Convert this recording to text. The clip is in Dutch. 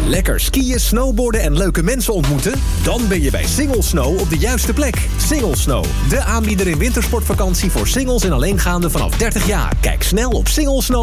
Lekker skiën, snowboarden en leuke mensen ontmoeten? Dan ben je bij Single Snow op de juiste plek. Single Snow, de aanbieder in wintersportvakantie voor singles en alleengaanden vanaf 30 jaar. Kijk snel op singlesnow.